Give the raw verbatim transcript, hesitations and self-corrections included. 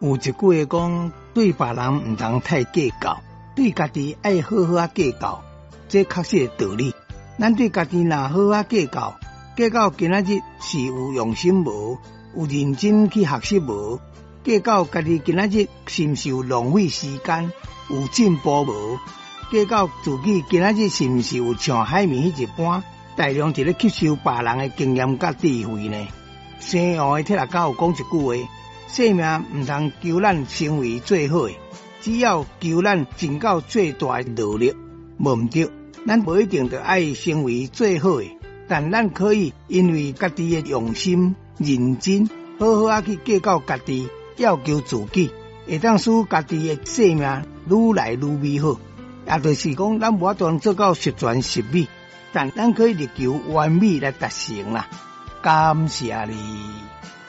有一句话讲，对别人唔通太计较，对家己爱好好啊计较，这确实的道理。咱对家己若好好计较，计较今仔日是有用心无，有认真去学习无，计较家己今仔日是毋是有浪费时间，有进步无，计较自己今仔日是毋是有像海绵迄一般，大量伫咧吸收别人的经验甲智慧呢？西洋的铁学家有讲一句话。生命唔通求咱成为最好的，只要求咱尽到最大的努力，无毋对。咱不一定就爱成为最好的，但咱可以因为家己的用心、认真，好好啊去计较家己，要求自己，会当使家己的生命愈来愈美好。也就是讲，咱无法度做到十全十美，但咱可以力求完美来达成啦。感谢你。